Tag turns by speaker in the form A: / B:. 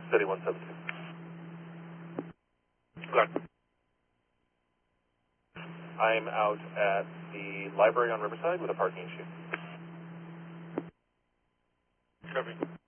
A: Steady 172. Glenn. I'm out at the library on Riverside with a parking issue. Copy.